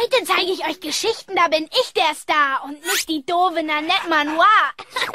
Heute zeige ich euch Geschichten, da bin ich der Star und nicht die doofe Nanette Manoir.